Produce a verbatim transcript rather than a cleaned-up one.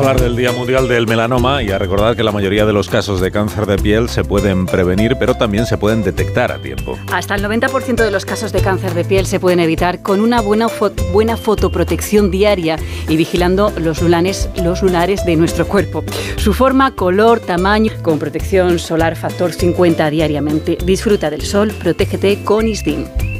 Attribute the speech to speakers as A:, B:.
A: hablar del Día Mundial del Melanoma y a recordar que la mayoría de los casos de cáncer de piel se pueden prevenir, pero también se pueden detectar a tiempo.
B: Hasta el noventa por ciento de los casos de cáncer de piel se pueden evitar con una buena, fo- buena fotoprotección diaria y vigilando los lunares, los lunares de nuestro cuerpo. Su forma, color, tamaño, con protección solar factor cincuenta diariamente. Disfruta del sol, protégete con ISDIN.